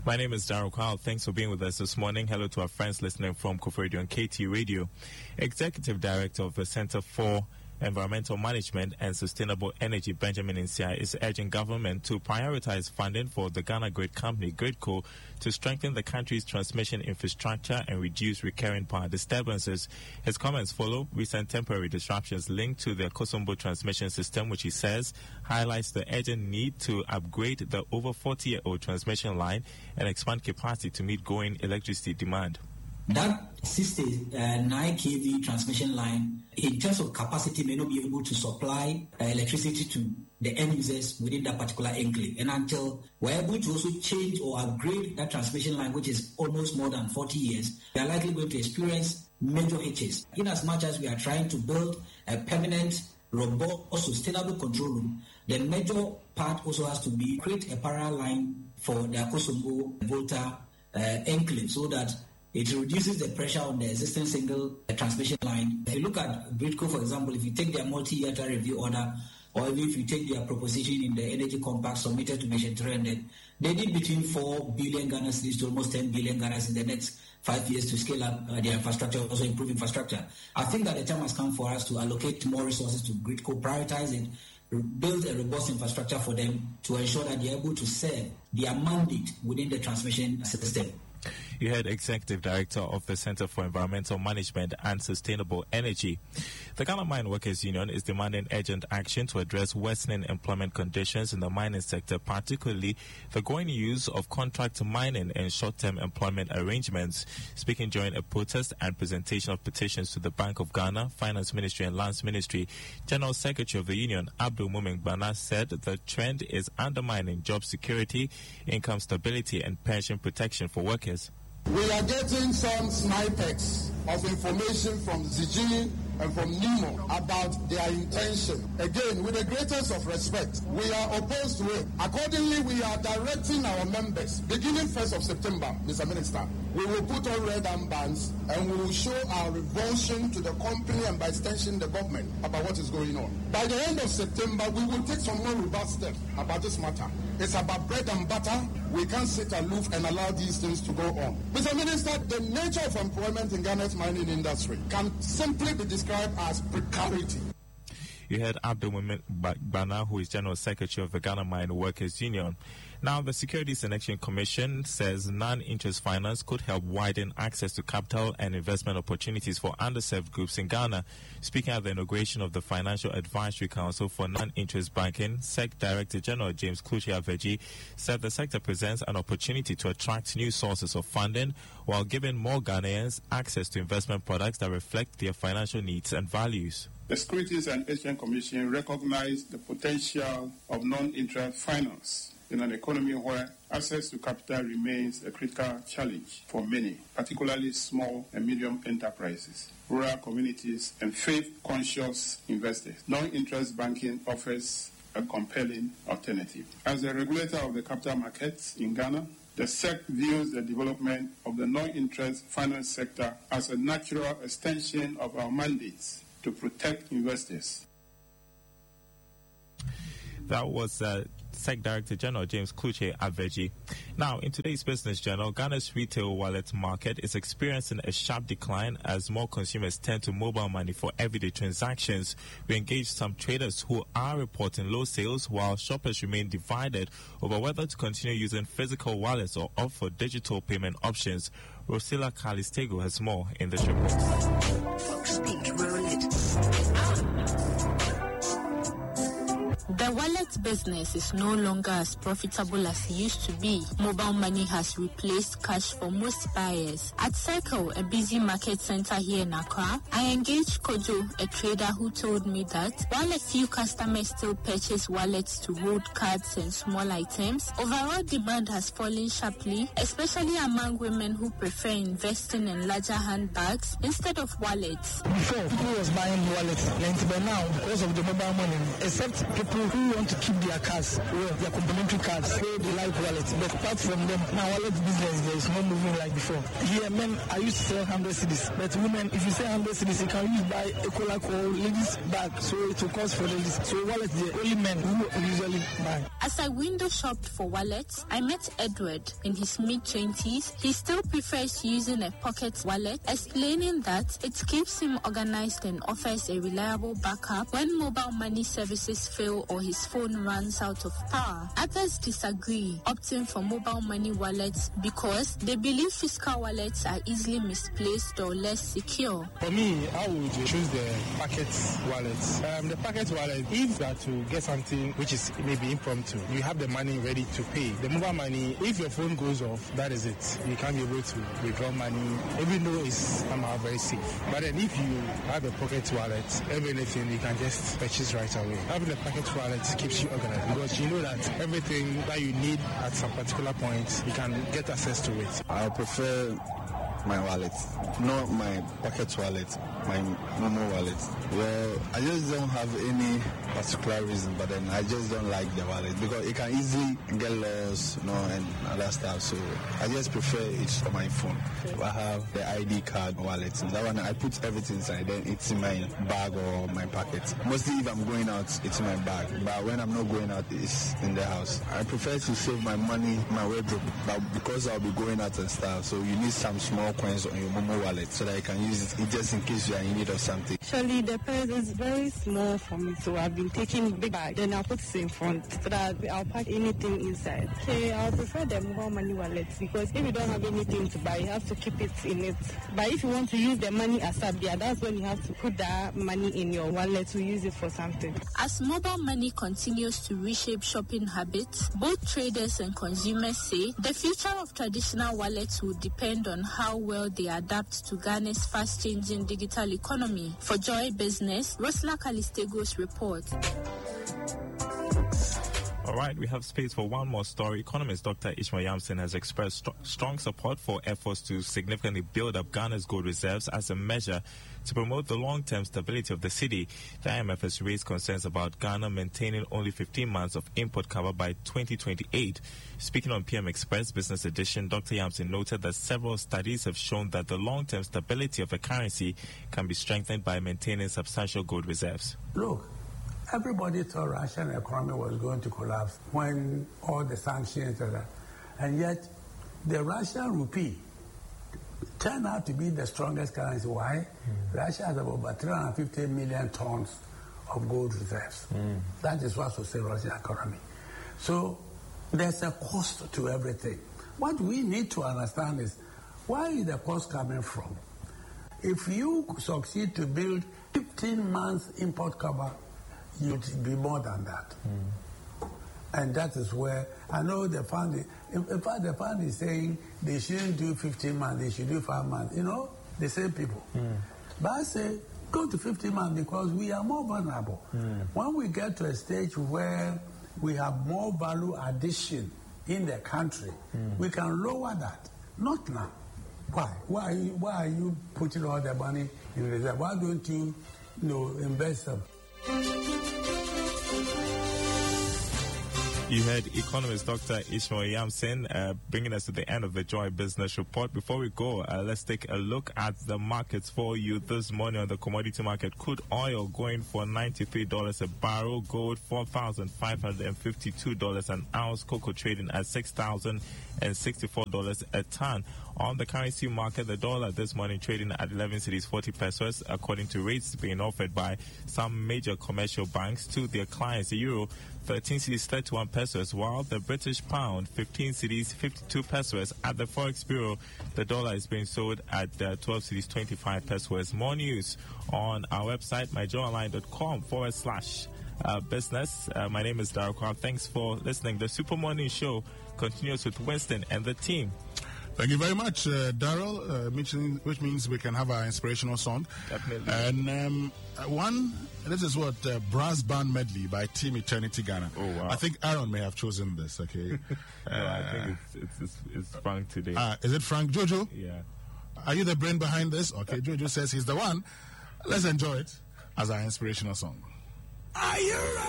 My name is Darryl Kyle. Thanks for being with us this morning. Hello to our friends listening from Kofi Radio and KT Radio. Executive Director of the Center for Environmental Management and Sustainable Energy, Benjamin Nsia, is urging government to prioritize funding for the Ghana Grid Company, GridCo, to strengthen the country's transmission infrastructure and reduce recurring power disturbances. His comments follow recent temporary disruptions linked to the Kosombo transmission system, which he says highlights the urgent need to upgrade the over 40-year-old transmission line and expand capacity to meet growing electricity demand. That 69 kV transmission line, in terms of capacity, may not be able to supply electricity to the end users within that particular enclave. And until we're able to also change or upgrade that transmission line, which is almost more than 40 years, we are likely going to experience major hitches. In as much as we are trying to build a permanent, robust, sustainable control room, the major part also has to be create a parallel line for the Kosombo Volta enclave so that it reduces the pressure on the existing single transmission line. If you look at GridCo, for example, if you take their multi-year review order, or even if you take their proposition in the Energy Compact submitted to Mission 300, they need between 4 billion Ghana cedis to almost 10 billion Ghana cedis in the next 5 years to scale up their infrastructure, also improve infrastructure. I think that the time has come for us to allocate more resources to GridCo, prioritize it, build a robust infrastructure for them to ensure that they're able to serve their mandate within the transmission system. You heard Executive Director of the Center for Environmental Management and Sustainable Energy. The Ghana Mine Workers Union is demanding urgent action to address worsening employment conditions in the mining sector, particularly the growing use of contract mining and short-term employment arrangements. Speaking during a protest and presentation of petitions to the Bank of Ghana, Finance Ministry and Lands Ministry, General Secretary of the Union, Abdul Mumin Bana, said the trend is undermining job security, income stability and pension protection for workers. We are getting some snippets of information from ZG and from NEMO about their intention. Again, with the greatest of respect, we are opposed to it. Accordingly, we are directing our members, beginning 1st of September, Mr. Minister, we will put on red armbands and we will show our revulsion to the company and by extension the government about what is going on. By the end of September, we will take some more robust steps about this matter. It's about bread and butter. We can't sit aloof and allow these things to go on. Mr. Minister, the nature of employment in Ghana's mining industry can simply be described as precarity. You heard Abdul Mumin Bana, who is General Secretary of the Ghana Mine Workers Union. Now, the Securities and Exchange Commission says non-interest finance could help widen access to capital and investment opportunities for underserved groups in Ghana. Speaking at the inauguration of the Financial Advisory Council for Non-Interest Banking, SEC Director General James Kluche Aveji said the sector presents an opportunity to attract new sources of funding while giving more Ghanaians access to investment products that reflect their financial needs and values. The Securities and Exchange Commission recognized the potential of non-interest finance in an economy where access to capital remains a critical challenge for many, particularly small and medium enterprises, rural communities, and faith-conscious investors. Non-interest banking offers a compelling alternative. As the regulator of the capital markets in Ghana, the SEC views the development of the non-interest finance sector as a natural extension of our mandates to protect investors. That was SEC Director General James Kluche Aveji. Now, in today's Business Journal, Ghana's retail wallet market is experiencing a sharp decline as more consumers turn to mobile money for everyday transactions. We engaged some traders who are reporting low sales, while shoppers remain divided over whether to continue using physical wallets or opt for digital payment options. Rosilla Calistego has more in this report. Speak, roll it. The wallet business is no longer as profitable as it used to be. Mobile money has replaced cash for most buyers. At Circle, a busy market center here in Accra, I engaged Kojo, a trader who told me that while a few customers still purchase wallets to hold cards and small items, overall demand has fallen sharply, especially among women who prefer investing in larger handbags instead of wallets. Before, people was buying wallets plenty, but now, because of the mobile money, except people people who want to keep their cards, their complementary cards, so they like wallets. But apart from them, now wallet business, there is no moving like before. Here, men, I used to sell 100 cedis, but women, if you sell 100 cedis, you can use buy a cola or ladies bag, so it will cost for ladies. So wallet, the only men who usually buy. As I window shopped for wallets, I met Edward in his mid-20s. He still prefers using a pocket wallet, explaining that it keeps him organized and offers a reliable backup when mobile money services fail or his phone runs out of power. Others disagree, opting for mobile money wallets because they believe physical wallets are easily misplaced or less secure. For me, I would choose the packet wallet. The packet wallet, if you are to get something which is maybe impromptu, you have the money ready to pay. The mobile money, if your phone goes off, that is it. You can't be able to withdraw money, even though it's somehow very safe. But then if you have a pocket wallet, everything you can just purchase right away. Having a pocket wallet keeps you organized because you know that everything that you need at some particular point, you can get access to it. I prefer my wallet, not my pocket wallet, my normal wallet. Well, I just don't have any particular reason, but then I just don't like the wallet because it can easily get lost, and other stuff. So I just prefer it for my phone. I have the ID card wallet. That one I put everything inside. Then it's in my bag or my pocket. Mostly if I'm going out, it's in my bag. But when I'm not going out, it's in the house. I prefer to save my money in my wardrobe, but because I'll be going out and stuff, so you need some small coins on your Momo wallet so that you can use it just in case you are in need of something. Actually, the purse is very small for me, so I've been taking big bag. Then I'll put it in front so that I'll pack anything inside. Okay, I'll prefer the mobile money wallet because if you don't have anything to buy, you have to keep it in it. But if you want to use the money as a beer, that's when you have to put that money in your wallet to use it for something. As mobile money continues to reshape shopping habits, both traders and consumers say the future of traditional wallets will depend on how well they adapt to Ghana's fast-changing digital economy. For Joy Business, Rosla Calistegos report. All right, we have space for one more story. Economist Dr. Ishmael Yamson has expressed strong support for efforts to significantly build up Ghana's gold reserves as a measure to promote the long-term stability of the city. The IMF has raised concerns about Ghana maintaining only 15 months of import cover by 2028. Speaking on PM Express Business Edition, Dr. Yamson noted that several studies have shown that the long-term stability of the currency can be strengthened by maintaining substantial gold reserves. Look, everybody thought Russian economy was going to collapse when all the sanctions and yet the Russian rupee turned out to be the strongest currency. Why? Russia has about 350 million tons of gold reserves. That is what will save Russian economy. So there's a cost to everything. What we need to understand is, where is the cost coming from? If you succeed to build 15 months import cover, you'd be more than that. And that is where I know the fund, in fact, the fund is saying they shouldn't do 15 months, they should do 5 months. The same people. But I say, go to 15 months because we are more vulnerable. When we get to a stage where we have more value addition in the country, we can lower that. Not now. Why? Why are you putting all the money in reserve? Why don't you, invest them? You heard economist Dr. Ishmael Yamson bringing us to the end of the Joy Business Report. Before we go, let's take a look at the markets for you this morning on the commodity market. Crude oil going for $93 a barrel, gold $4,552 an ounce, cocoa trading at $6,064 a ton. On the currency market, the dollar this morning trading at 11 cedis 40 pesos, according to rates being offered by some major commercial banks to their clients. The euro 13 cedis 31 pesos, while the British pound 15 cedis 52 pesos. At the Forex Bureau, the dollar is being sold at 12 cedis 25 pesos. More news on our website, myjoyonline.com/business. My name is Darryl Kwab. Thanks for listening. The Super Morning Show continues with Winston and the team. Thank you very much, Darryl, which means we can have our inspirational song. Definitely. And this is what, Brass Band Medley by Team Eternity Ghana. Oh, wow. I think Aaron may have chosen this, okay? No, I think it's Frank today. Is it Frank? Jojo? Yeah. Are you the brain behind this? Okay, Jojo says he's the one. Let's enjoy it as our inspirational song. Are you ready?